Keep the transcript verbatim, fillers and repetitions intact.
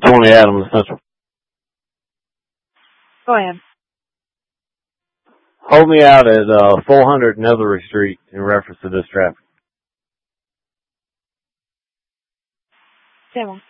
twenty Adams Central. Go ahead. Hold me out at uh, four hundred Netherry Street in reference to this traffic. Seven.